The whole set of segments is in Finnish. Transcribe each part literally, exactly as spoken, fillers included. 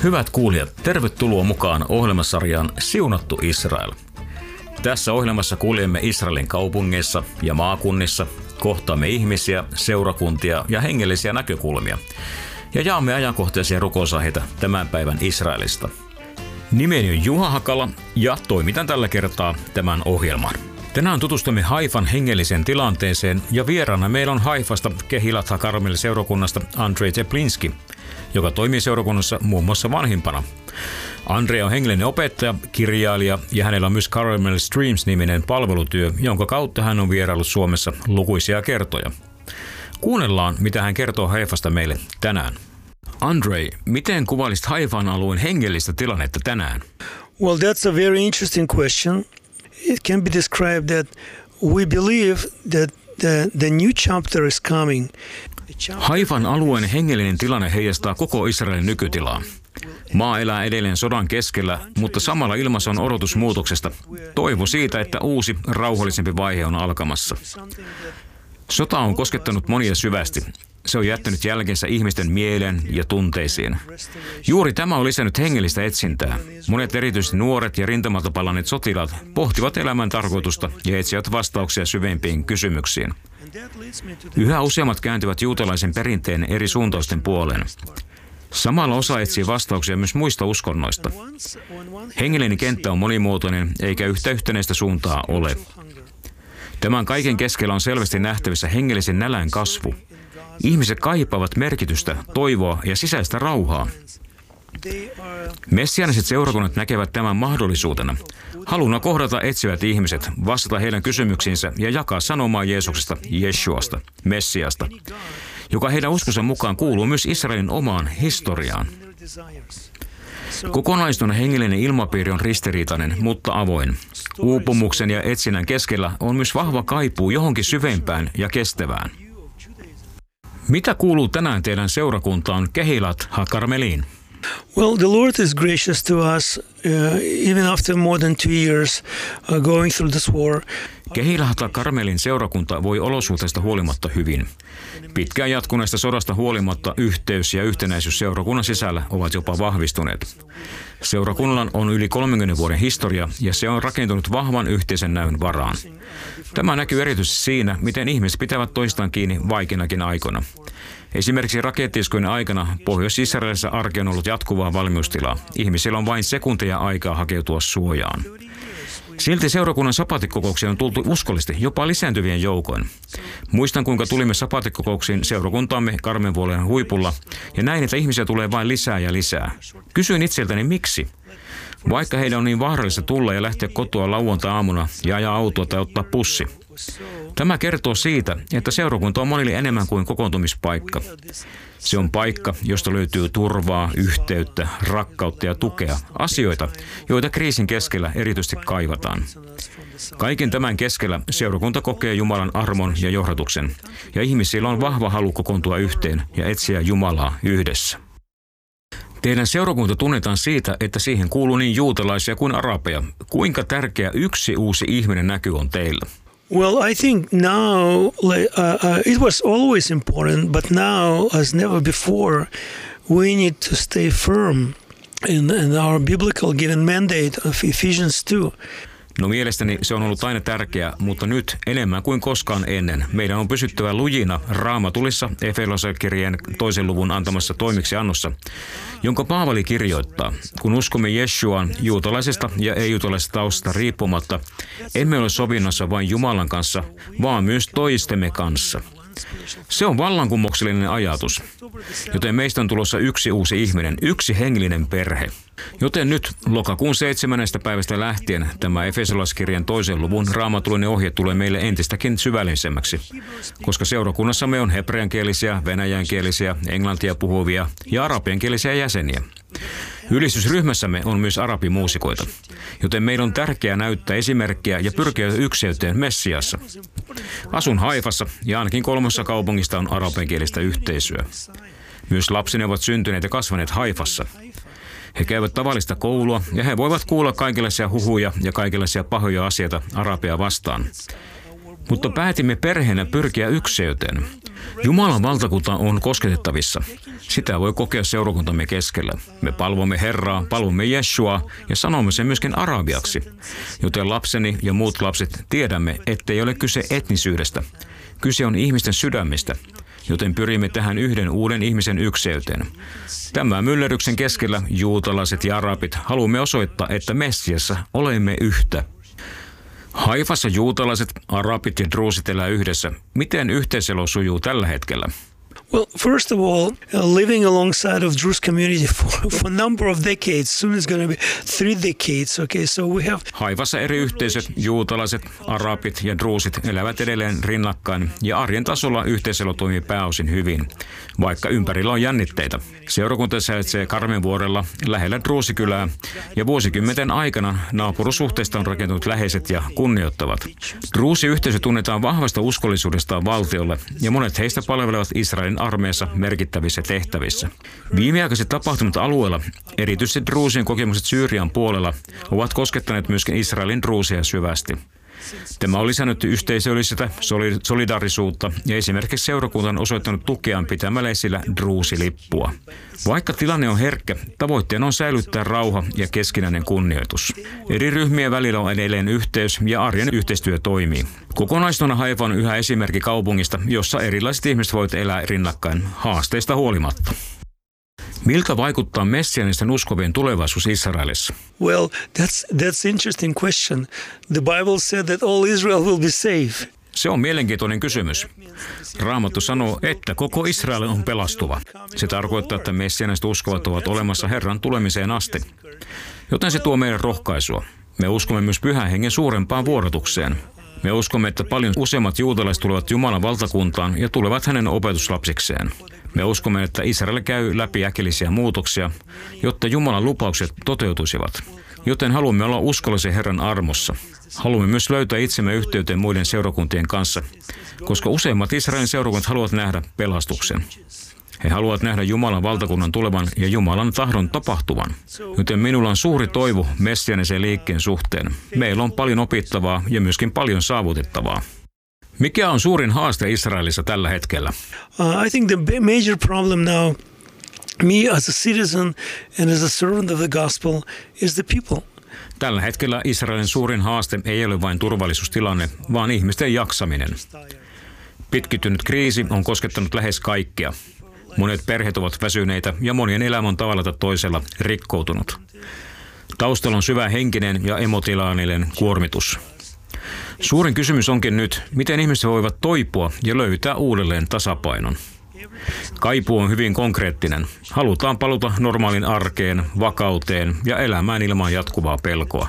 Hyvät kuulijat, tervetuloa mukaan ohjelmasarjaan Siunattu Israel. Tässä ohjelmassa kuljemme Israelin kaupungeissa ja maakunnissa, kohtaamme ihmisiä, seurakuntia ja hengellisiä näkökulmia ja jaamme ajankohtaisia rukousaiheita tämän päivän Israelista. Nimeni on Juha Hakala ja toimitan tällä kertaa tämän ohjelman. Tänään tutustumme Haifan hengelliseen tilanteeseen ja vieraana meillä on Haifasta Kehilat HaKarmel seurakunnasta Andrei Teplinski, joka toimii seurakunnassa muun muassa vanhimpana. Andrei on hengellinen opettaja, kirjailija ja hänellä on myös Carmel Streams-niminen palvelutyö, jonka kautta hän on vieraillut Suomessa lukuisia kertoja. Kuunnellaan, mitä hän kertoo Haifasta meille tänään. Andrei, miten kuvailisit Haifan alueen hengellistä tilannetta tänään? Well, that's a very interesting question. It can be described that we believe that the, the new chapter is coming. Haifan alueen hengellinen tilanne heijastaa koko Israelin nykytilaa. Maa elää edelleen sodan keskellä, mutta samalla ilmassa on odotus muutoksesta. Toivo siitä, että uusi, rauhallisempi vaihe on alkamassa. Sota on koskettanut monia syvästi. Se on jättänyt jälkensä ihmisten mieleen ja tunteisiin. Juuri tämä on lisännyt hengellistä etsintää. Monet erityisesti nuoret ja rintamalta palanneet sotilaat pohtivat elämän tarkoitusta ja etsivät vastauksia syvempiin kysymyksiin. Yhä useammat kääntyvät juutalaisen perinteen eri suuntausten puoleen. Samalla osa etsii vastauksia myös muista uskonnoista. Hengellinen kenttä on monimuotoinen eikä yhtä yhtenäistä suuntaa ole. Tämän kaiken keskellä on selvästi nähtävissä hengellisen nälän kasvu. Ihmiset kaipaavat merkitystä, toivoa ja sisäistä rauhaa. Messiaaniset seurakunnat näkevät tämän mahdollisuutena. Haluna kohdata etsivät ihmiset, vastata heidän kysymyksiinsä ja jakaa sanomaa Jeesuksesta, Jeshuasta, Messiasta, joka heidän uskonsa mukaan kuuluu myös Israelin omaan historiaan. Kokonaisuuden hengellinen ilmapiiri on ristiriitainen, mutta avoin. Uupumuksen ja etsinnän keskellä on myös vahva kaipuu johonkin syvempään ja kestävään. Mitä kuuluu tänään teidän seurakuntaan Kehilat HaKarmeliin? Well, the Lord is gracious to us, uh, even after more than two years uh, going through this war. Kehilat HaKarmelin seurakunta voi olosuhteista huolimatta hyvin. Pitkään jatkuneesta sodasta huolimatta yhteys ja yhtenäisyys seurakunnan sisällä ovat jopa vahvistuneet. Seurakunnalla on yli kolmenkymmenen vuoden historia ja se on rakentunut vahvan yhteisen näyn varaan. Tämä näkyy erityisesti siinä, miten ihmiset pitävät toistaan kiinni vaikeinakin aikoina. Esimerkiksi rakettiiskujen aikana Pohjois-Israelissa arki on ollut jatkuvaa valmiustilaa. Ihmisillä on vain sekunteja aikaa hakeutua suojaan. Silti seurakunnan sapatikokouksiin on tultu uskollisesti, jopa lisääntyvien joukoin. Muistan, kuinka tulimme sapatikokouksiin seurakuntaamme Karmenvuolen huipulla, ja näin, että ihmisiä tulee vain lisää ja lisää. Kysyin itseltäni, miksi? Vaikka heidän on niin vaarallista tulla ja lähteä kotoa lauantai-aamuna ja ajaa autoa tai ottaa pussi. Tämä kertoo siitä, että seurakunta on monille enemmän kuin kokoontumispaikka. Se on paikka, josta löytyy turvaa, yhteyttä, rakkautta ja tukea, asioita, joita kriisin keskellä erityisesti kaivataan. Kaiken tämän keskellä seurakunta kokee Jumalan armon ja johdatuksen, ja ihmisillä on vahva halu kokoontua yhteen ja etsiä Jumalaa yhdessä. Teidän seurakunta tunnetaan siitä, että siihen kuuluu niin juutalaisia kuin arabeja. Kuinka tärkeä yksi uusi ihminen näky on teillä? Well, I think now, like, uh, uh, it was always important, but now, as never before, we need to stay firm in, in our biblical given mandate of Ephesians two. No mielestäni se on ollut aina tärkeää, mutta nyt enemmän kuin koskaan ennen. Meidän on pysyttävä lujina Raamatulissa Efesolaiskirjeen toisen luvun antamassa toimeksiannossa, jonka Paavali kirjoittaa. Kun uskomme Jeshuaan juutalaisesta ja ei-juutalaisesta taustasta riippumatta, emme ole sovinnossa vain Jumalan kanssa, vaan myös toistemme kanssa. Se on vallankumouksellinen ajatus, joten meistä on tulossa yksi uusi ihminen, yksi hengellinen perhe. Joten nyt lokakuun seitsemännestä päivästä lähtien tämä Efesolaiskirjan toisen luvun raamatullinen ohje tulee meille entistäkin syvällisemmäksi, koska seurakunnassamme on hebreankielisiä, venäjänkielisiä, englantia puhuvia ja arabiankielisiä jäseniä. Ylistysryhmässämme on myös arabimuusikoita, joten meidän on tärkeää näyttää esimerkkiä ja pyrkiä ykseyteen Messiassa. Asun Haifassa ja ainakin kolmessa kaupungista on arabiankielistä yhteisöä. Myös lapseni ovat syntyneet ja kasvaneet Haifassa. He käyvät tavallista koulua ja he voivat kuulla kaikenlaisia huhuja ja kaikenlaisia pahoja asioita arabia vastaan. Mutta päätimme perheenä pyrkiä ykseyteen. Jumalan valtakunta on kosketettavissa. Sitä voi kokea seurakuntamme keskellä. Me palvomme Herraa, palvomme Jeshua ja sanomme sen myöskin arabiaksi. Joten lapseni ja muut lapset tiedämme, ettei ole kyse etnisyydestä. Kyse on ihmisten sydämistä, joten pyrimme tähän yhden uuden ihmisen ykseyteen. Tämän myllerryksen keskellä juutalaiset ja arabit haluamme osoittaa, että Messiassa olemme yhtä. Haifassa juutalaiset, arabit ja druusit elää yhdessä. Miten yhteiselo sujuu tällä hetkellä? Well, first of all, uh, living alongside of Druze community for, for a number of decades. Soon it's going to be three decades. Okay, so we have. Haifassa eri yhteisöt, juutalaiset, arabit ja druusit elävät edelleen rinnakkain ja arjen tasolla yhteiselo toimii pääosin hyvin, vaikka ympärillä on jännitteitä. Seurakunta säilitsee Karmenvuorella lähellä druusikylää ja vuosikymmenten aikana naapurusuhteista on rakentunut läheiset ja kunnioittavat. Druusi-yhteisö tunnetaan vahvasta uskollisuudestaan valtiolle ja monet heistä palvelevat Israelin armeijassa merkittävissä tehtävissä. Viimeaikaiset tapahtumat alueella, erityisesti druusien kokemukset Syyrian puolella, ovat koskettaneet myöskin Israelin druusia syvästi. Tämä on lisännyt yhteisöllistä solidaarisuutta ja esimerkiksi seurakunta on osoittanut tukeaan pitämällä esillä druusilippua. Vaikka tilanne on herkkä, tavoitteena on säilyttää rauha ja keskinäinen kunnioitus. Eri ryhmien välillä on edelleen yhteys ja arjen yhteistyö toimii. Kokonaisuutena Haifa on yhä esimerkki kaupungista, jossa erilaiset ihmiset voivat elää rinnakkain haasteista huolimatta. Miltä vaikuttaa messianisten uskovien tulevaisuus Israelissa? Well, that's that's interesting question. The Bible said that all Israel will be safe. Se on mielenkiintoinen kysymys. Raamattu sanoo, että koko Israel on pelastuva. Se tarkoittaa, että messianiset uskovat ovat olemassa Herran tulemiseen asti. Joten se tuo meille rohkaisua. Me uskomme myös Pyhän Hengen suurempaan vuorotukseen. Me uskomme, että paljon useammat juutalaiset tulevat Jumalan valtakuntaan ja tulevat hänen opetuslapsikseen. Me uskomme, että Israel käy läpi äkillisiä muutoksia, jotta Jumalan lupaukset toteutuisivat. Joten haluamme olla uskollisia Herran armossa. Haluamme myös löytää itsemme yhteyteen muiden seurakuntien kanssa, koska useimmat Israelin seurakunnat haluavat nähdä pelastuksen. He haluavat nähdä Jumalan valtakunnan tulevan ja Jumalan tahdon tapahtuvan. Joten minulla on suuri toivo messianisen liikkeen suhteen. Meillä on paljon opittavaa ja myöskin paljon saavutettavaa. Mikä on suurin haaste Israelissa tällä hetkellä? Uh, I think the major problem now, me as a citizen and as a servant of the gospel, is the people. Tällä hetkellä Israelin suurin haaste ei ole vain turvallisuustilanne, vaan ihmisten jaksaminen. Pitkittynyt kriisi on koskettanut lähes kaikkea. Monet perheet ovat väsyneitä ja monien elämä on tavalla tai toisella rikkoutunut. Taustalla on syvä henkinen ja emotionaalinen kuormitus. Suurin kysymys onkin nyt, miten ihmiset voivat toipua ja löytää uudelleen tasapainon. Kaipuu on hyvin konkreettinen. Halutaan paluta normaalin arkeen, vakauteen ja elämään ilman jatkuvaa pelkoa.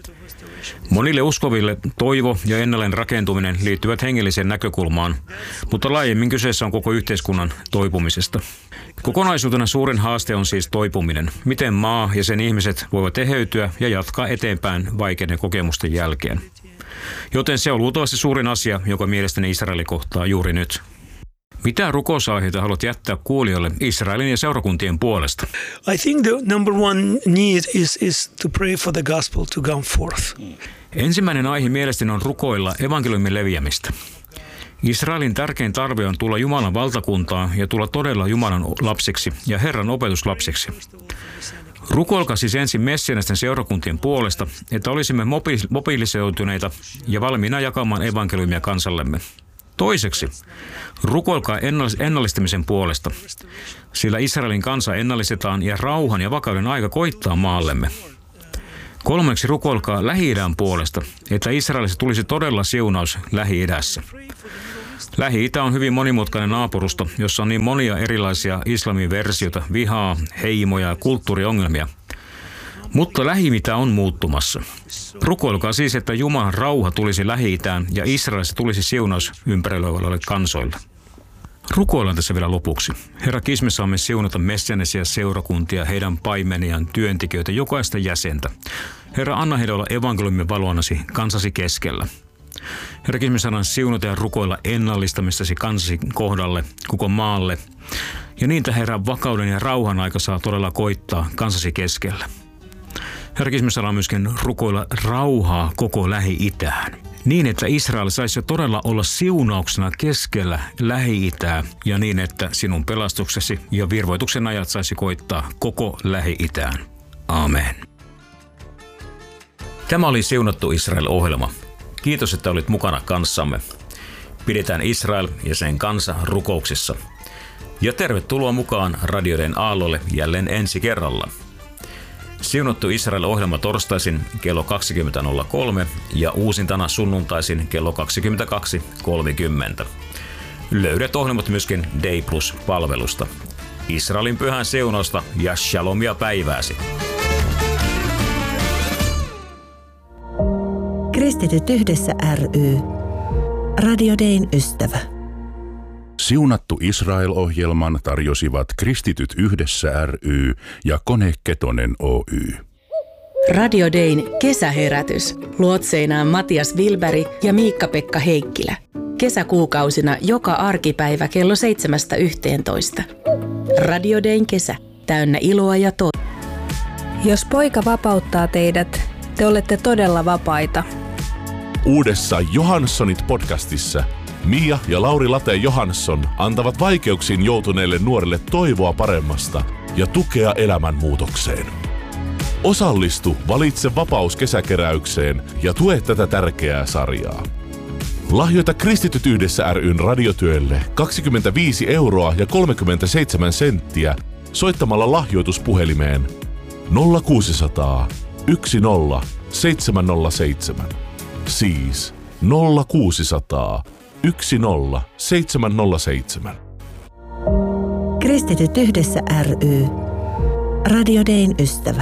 Monille uskoville toivo ja ennalleen rakentuminen liittyvät hengelliseen näkökulmaan, mutta laajemmin kyseessä on koko yhteiskunnan toipumisesta. Kokonaisuutena suurin haaste on siis toipuminen. Miten maa ja sen ihmiset voivat eheytyä ja jatkaa eteenpäin vaikeiden kokemusten jälkeen. Joten se on luultavasti suurin asia, joka mielestäni Israeli kohtaa juuri nyt. Mitä rukousaiheita haluat jättää kuulijoille Israelin ja seurakuntien puolesta? I think the number one need is, is to pray for the gospel to come forth. Ensimmäinen aihe mielestäni on rukoilla evankeliumin leviämistä. Israelin tärkein tarve on tulla Jumalan valtakuntaan ja tulla todella Jumalan lapsiksi ja Herran opetuslapsiksi. Rukoilkaa siis ensin messianisten seurakuntien puolesta, että olisimme mobi- mobilisoituneita ja valmiina jakamaan evankeliumia kansallemme. Toiseksi, rukoilkaa ennallistamisen puolesta, sillä Israelin kansa ennallistetaan ja rauhan ja vakauden aika koittaa maallemme. Kolmeksi, rukoilkaa Lähi-idän puolesta, että Israelissa tulisi todella siunaus Lähi-idässä. Lähi-itä on hyvin monimutkainen naapurusto, jossa on niin monia erilaisia islamin versioita, vihaa, heimoja ja kulttuuriongelmia. Mutta Lähi-itä on muuttumassa. Rukoilkaa siis, että Jumalan rauha tulisi Lähi-itään ja Israelissa tulisi siunaus ympärillä oleville kansoille. Rukoillaan tässä vielä lopuksi. Herra Kisme, saamme siunata messianisia seurakuntia, heidän paimeniaan, työntekijöitä, jokaista jäsentä. Herra, anna heille olla evankeliumin valoanasi kansasi keskellä. Herra Kisme, saadaan siunata ja rukoilla ennallistamistasi kansasi kohdalle, koko maalle. Ja niitä Herra, vakauden ja rauhan aika saa todella koittaa kansasi keskellä. Herra Kisme, saadaan myöskin rukoilla rauhaa koko Lähi-itään. Niin, että Israel saisi todella olla siunauksena keskellä Lähi-Itää ja niin, että sinun pelastuksesi ja virvoituksen ajat saisi koittaa koko Lähi-Itään. Amen. Tämä oli Siunattu Israel-ohjelma. Kiitos, että olit mukana kanssamme. Pidetään Israel ja sen kansa rukouksissa. Ja tervetuloa mukaan radioiden aallolle jälleen ensi kerralla. Siunattu Israel-ohjelma torstaisin kello kaksikymmentä nolla kolme ja uusintana sunnuntaisin kello kaksikymmentäkaksi kolmekymmentä. Löydät ohjelmat myöskin Day Plus-palvelusta. Israelin pyhän siunausta ja shalomia päivääsi. Kristityt yhdessä ry. Radio Dayn ystävä. Siunattu Israel-ohjelman tarjosivat Kristityt yhdessä ry ja Kone Ketonen Oy. Radio Dayn kesäherätys. Luotseinaan Matias Wilberg ja Miikka-Pekka Heikkilä. Kesäkuukausina joka arkipäivä kello seitsemästä yhteentoista. Radio Dayn kesä. Täynnä iloa ja to. Jos poika vapauttaa teidät, te olette todella vapaita. Uudessa Johanssonit podcastissa Mia ja Lauri Late Johansson antavat vaikeuksiin joutuneille nuorille toivoa paremmasta ja tukea elämänmuutokseen. Osallistu Valitse vapaus kesäkeräykseen ja tue tätä tärkeää sarjaa. Lahjoita Kristityt yhdessä ry:n radiotyölle kaksikymmentäviisi euroa ja kolmekymmentäseitsemän senttiä soittamalla lahjoituspuhelimeen nolla kuusisataa yksi nolla seitsemän nolla seitsemän. Siis nolla kuusisataa yksi nolla seitsemän nolla seitsemän. Kristityt yhdessä ry. Radio Dayn ystävä.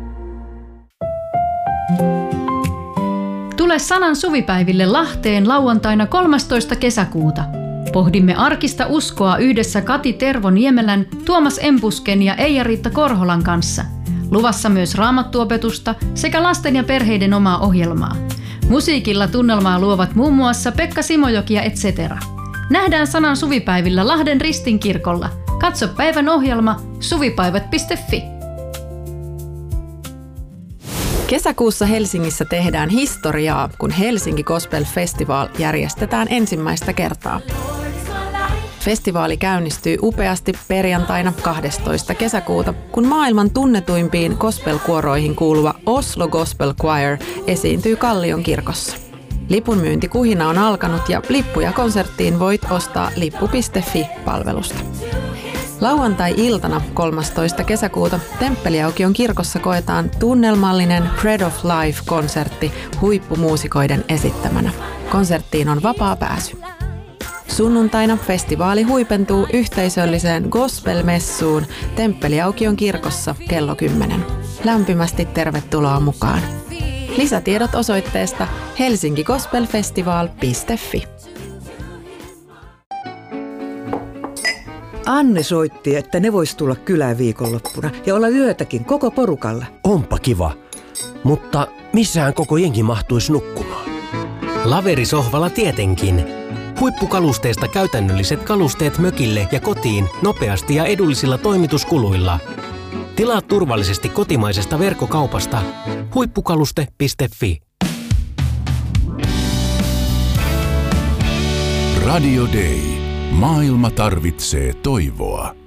Tule Sanan suvipäiville Lahteen lauantaina kolmastoista kesäkuuta. Pohdimme arkista uskoa yhdessä Kati Tervo-Niemelän, Tuomas Empusken ja Eija-Riitta Korholan kanssa. Luvassa myös raamattuopetusta sekä lasten ja perheiden omaa ohjelmaa. Musiikilla tunnelmaa luovat muun muassa Pekka Simojoki ja et cetera. Nähdään Sanan suvipäivillä Lahden Ristinkirkolla. Katso päivän ohjelma suvipäivät piste fi. Kesäkuussa Helsingissä tehdään historiaa, kun Helsinki Gospel Festival järjestetään ensimmäistä kertaa. Festivaali käynnistyy upeasti perjantaina kahdestoista kesäkuuta, kun maailman tunnetuimpiin gospel-kuoroihin kuuluva Oslo Gospel Choir esiintyy Kallion kirkossa. Lipunmyyntikuhina on alkanut ja lippuja konserttiin voit ostaa lippu piste fi-palvelusta. Lauantai-iltana kolmastoista kesäkuuta Temppeliaukion kirkossa koetaan tunnelmallinen Bread of Life-konsertti huippumuusikoiden esittämänä. Konserttiin on vapaa pääsy. Sunnuntaina festivaali huipentuu yhteisölliseen gospel-messuun Temppeliaukion kirkossa kello kymmenen. Lämpimästi tervetuloa mukaan. Lisätiedot osoitteesta helsinki gospel festival piste fi. Anne soitti, että ne vois tulla kylään viikonloppuna ja olla yötäkin koko porukalla. Onpa kiva, mutta missään koko jengi mahtuisi nukkumaan? Laverisohvalla tietenkin. Huippukalusteista käytännölliset kalusteet mökille ja kotiin nopeasti ja edullisilla toimituskuluilla. Tilaa turvallisesti kotimaisesta verkkokaupasta huippukaluste piste fi. Radio Day. Maailma tarvitsee toivoa.